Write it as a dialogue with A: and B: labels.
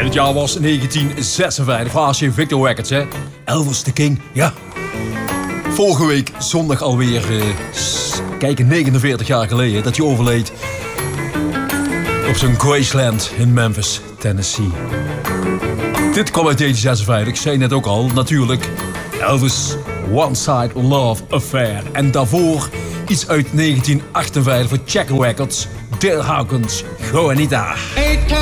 A: En het jaar was 1956 voor AJ Victor Records, hè. Elvis the King, ja. Vorige week zondag alweer, kijk, 49 jaar geleden dat hij overleed op zijn Graceland in Memphis, Tennessee. Dit kwam uit 1956, ik zei net ook al, natuurlijk Elvis One Side Love Affair. En daarvoor iets uit 1958 voor Checker Records, Dale Hawkins, Go Anita.